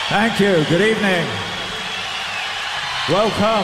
Thank you. Good evening. Welcome.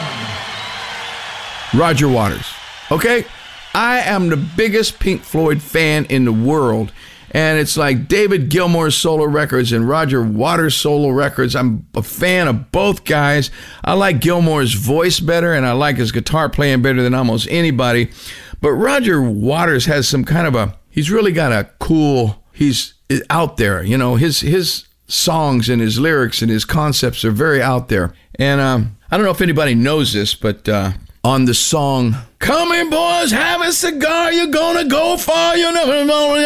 Roger Waters. Okay? I am the biggest Pink Floyd fan in the world. And it's like David Gilmour's solo records and Roger Waters' solo records. I'm a fan of both guys. I like Gilmour's voice better, and I like his guitar playing better than almost anybody. But Roger Waters has some kind of he's really got a cool, he's out there. You know, his songs and his lyrics and his concepts are very out there. And I don't know if anybody knows this, but on the song, "Come in, boys, have a cigar, you're gonna go far, you're never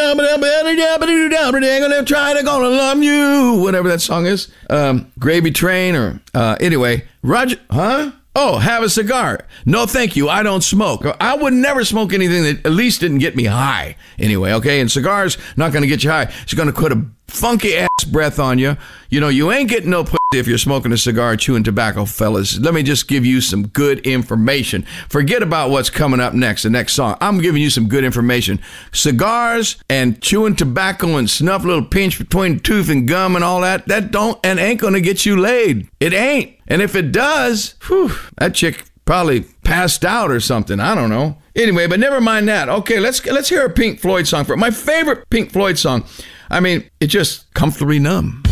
gonna try to gonna love you," whatever that song is, Gravy Train, or anyway, Roger, Oh, have a cigar. No, thank you. I don't smoke. I would never smoke anything that at least didn't get me high. Anyway, okay? And cigars, not going to get you high. It's going to put a funky ass breath on you. You know, you ain't getting no pussy if you're smoking a cigar, chewing tobacco, fellas. Let me just give you some good information. Forget about what's coming up next, the next song. I'm giving you some good information. Cigars and chewing tobacco and snuff, little pinch between tooth and gum and all that, ain't going to get you laid. It ain't. And if it does, that chick probably passed out or something. I don't know. Anyway, but never mind that. Okay, let's hear a Pink Floyd song. My favorite Pink Floyd song. I mean, it's just Comfortably Numb.